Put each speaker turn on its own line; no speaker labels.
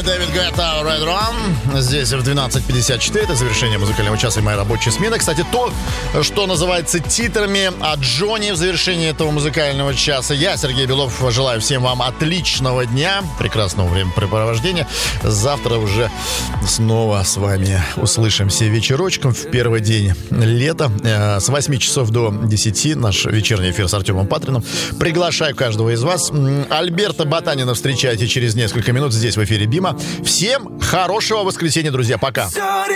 Дэвид Гуэтта, Red Run. Здесь в 12:54. Это завершение музыкального часа и моя рабочая смена. Кстати, то, что называется титрами от Джонни в завершении этого музыкального часа. Я, Сергей Белов, желаю всем вам отличного дня, прекрасного времяпрепровождения. Завтра уже снова с вами услышимся вечерочком в первый день лета. С 8 часов до 10 наш вечерний эфир с Артемом Патриным. Приглашаю каждого из вас. Альберта Ботанина встречайте через несколько минут здесь в эфире БИМа. Всем хорошего воскресенья, друзья. Пока.